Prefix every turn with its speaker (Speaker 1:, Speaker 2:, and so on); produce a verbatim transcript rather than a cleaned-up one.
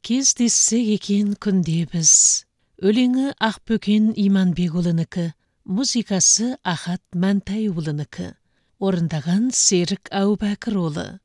Speaker 1: Кездессек екен күнде біз. Өлеңі Ақбөкен Иманбекұлынікі, музыкасы Ахат Мәнтайұлынікі. Орындаған Серік Әубәкірұлы.